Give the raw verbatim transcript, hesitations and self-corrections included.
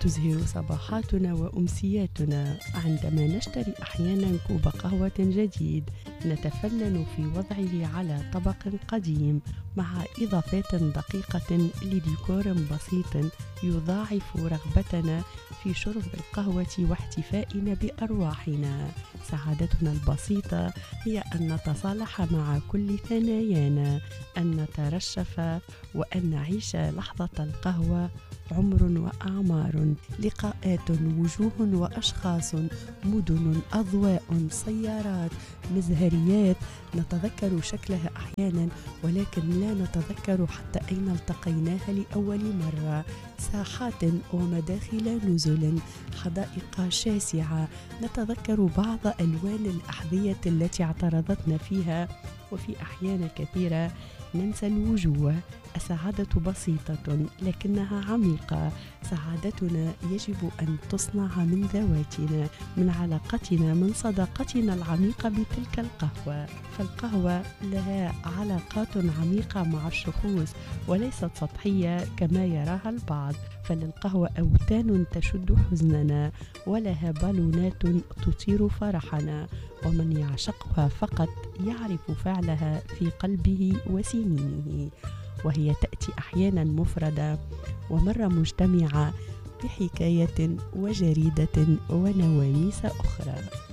تزهر صباحاتنا وأمسياتنا عندما نشتري أحيانا كوب قهوة جديد نتفنن في وضعه على طبق قديم مع إضافات دقيقة لديكور بسيط يضاعف رغبتنا في شرب القهوة واحتفائنا بأرواحنا. سعادتنا البسيطة هي أن نتصالح مع كل ثنايانا، أن نترشف وأن نعيش لحظة القهوة. عمر وأعمار، لقاءات، وجوه وأشخاص، مدن، أضواء، سيارات، مزهريات نتذكر شكلها أحيانا ولكن لا نتذكر حتى أين التقيناها لأول مرة. ساحات ومداخل نزل، حدائق شاسعة، نتذكر بعض ألوان الأحذية التي اعترضتنا فيها، وفي أحيان كثيرة ننسى الوجوه. السعادة بسيطة لكنها عميقة. سعادتنا يجب أن تصنع من ذواتنا، من علاقتنا، من صداقتنا العميقة بتلك القهوة. فالقهوة لها علاقات عميقة مع الشخوص وليست سطحية كما يراها البعض. فللقهوة أوتان تشد حزننا، ولها بالونات تطير فرحنا، ومن يعشقها فقط يعرف فعلها في قلبه وسنينه. وهي تأتي أحيانا مفردة ومرة مجتمعة بحكاية وجريدة ونواميس أخرى.